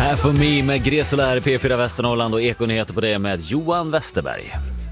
Här för mig med Gresolär, P4 Västernorrland och Ekonyheter på det med Johan Westerberg.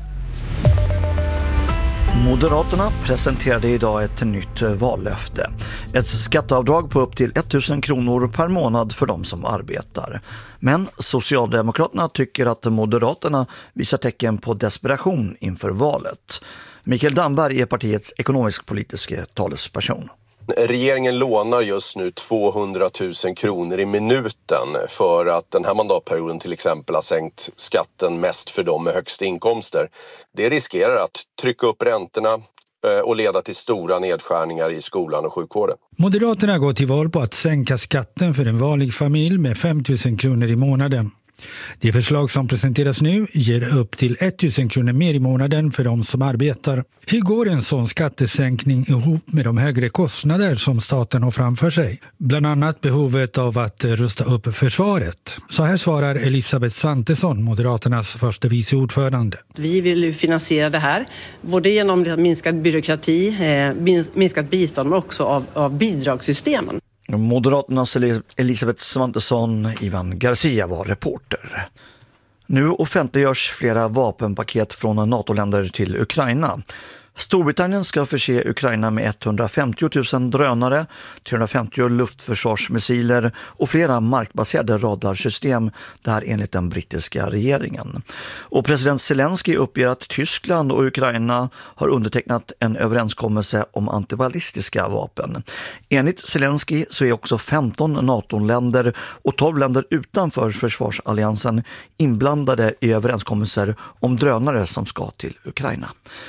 Moderaterna presenterade idag ett nytt vallöfte. Ett skatteavdrag på upp till 1 000 kronor per månad för de som arbetar. Men Socialdemokraterna tycker att Moderaterna visar tecken på desperation inför valet. Mikael Damberg är partiets ekonomisk-politiska talesperson. Regeringen lånar just nu 200 000 kronor i minuten för att den här mandatperioden till exempel har sänkt skatten mest för de med högst inkomster. Det riskerar att trycka upp räntorna och leda till stora nedskärningar i skolan och sjukvården. Moderaterna går till val på att sänka skatten för en vanlig familj med 5 000 kronor i månaden. Det förslag som presenteras nu ger upp till 1 000 kronor mer i månaden för de som arbetar. Hur går en sån skattesänkning ihop med de högre kostnader som staten har framför sig? Bland annat behovet av att rusta upp försvaret. Så här svarar Elisabeth Svantesson, Moderaternas första vice ordförande. Vi vill ju finansiera det här, både genom minskad byråkrati, minskat bistånd men också av bidragssystemen. Moderaternas Elisabeth Svantesson, Ivan Garcia var reporter. Nu offentliggörs flera vapenpaket från NATO-länder till Ukraina. Storbritannien ska förse Ukraina med 150 000 drönare, 350 luftförsvarsmissiler och flera markbaserade radarsystem, där enligt den brittiska regeringen. Och president Zelensky uppger att Tyskland och Ukraina har undertecknat en överenskommelse om antiballistiska vapen. Enligt Zelensky så är också 15 NATO-länder och 12 länder utanför försvarsalliansen inblandade i överenskommelser om drönare som ska till Ukraina.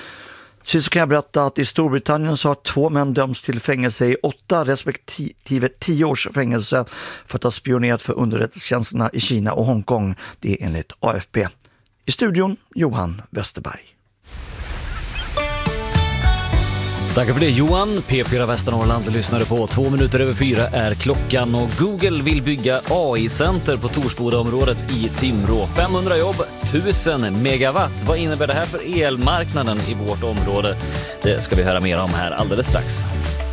Så kan jag berätta att i Storbritannien så har 2 män dömts till fängelse i 8 respektive 10 års fängelse för att ha spionerat för underrättelsetjänsterna i Kina och Hongkong. Det är enligt AFP. I studion Johan Westerberg. Tack för det Johan. P4 Västernorrland lyssnade på. 2:02 är klockan och Google vill bygga AI-center på Torsbodaområdet i Timrå. 500 jobb, 1000 megawatt. Vad innebär det här för elmarknaden i vårt område? Det ska vi höra mer om här alldeles strax.